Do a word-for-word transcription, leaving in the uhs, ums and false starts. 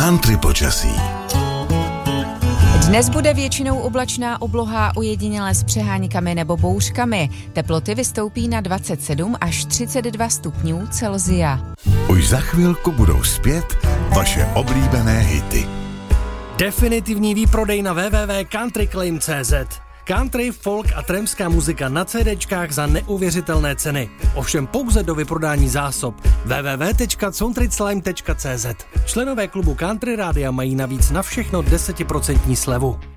Country počasí. Dnes bude většinou oblačná obloha, ojediněle s přeháňkami nebo bouřkami. Teploty vystoupí na dvacet sedm až třicet dva stupňů Celsia. Už za chvilku budou zpět vaše oblíbené hity. Definitivní výprodej na w w w tečka country claim tečka c z. Country, folk a trampská muzika na CDčkách za neuvěřitelné ceny. Ovšem pouze do vyprodání zásob. w w w tečka country claim tečka c z. Členové klubu Country Rádia mají navíc na všechno deset procent slevu.